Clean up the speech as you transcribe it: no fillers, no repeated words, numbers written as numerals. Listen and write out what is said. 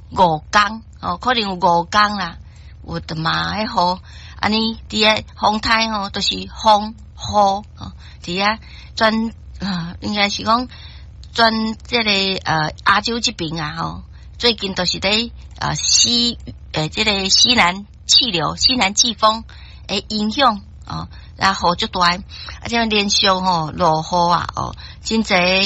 5天哦，可能有5天啦。我的妈，迄雨安尼伫个风台吼，都是风雨哦，伫啊专应该是讲专这个亚洲这边啊吼，最近都是在这个西南气流、西南季风诶影响哦，然后雨足大，而且连续吼落雨啊哦，真侪